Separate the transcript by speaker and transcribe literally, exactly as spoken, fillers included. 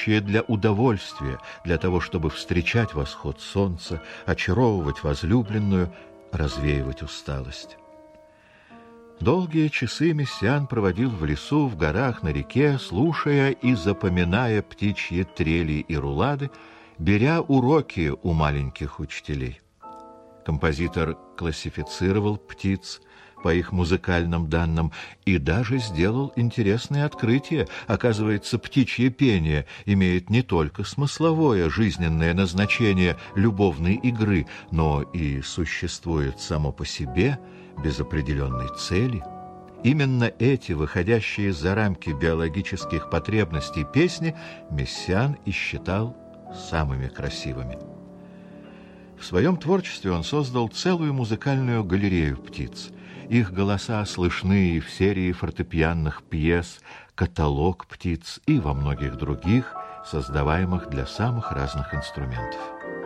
Speaker 1: создающее для удовольствия, для того, чтобы встречать восход солнца, очаровывать возлюбленную, развеивать усталость. Долгие часы Мессиан проводил в лесу, в горах, на реке, слушая и запоминая птичьи трели и рулады, беря уроки у маленьких учителей. Композитор классифицировал птиц по их музыкальным данным и даже сделал интересное открытие. Оказывается, птичье пение имеет не только смысловое, жизненное назначение любовной игры, но и существует само по себе, без определенной цели. Именно эти, выходящие за рамки биологических потребностей песни, Мессиан и считал самыми красивыми. В своем творчестве он создал целую музыкальную галерею птиц. Их голоса слышны и в серии фортепианных пьес «Каталог птиц» и во многих других, создаваемых для самых разных инструментов.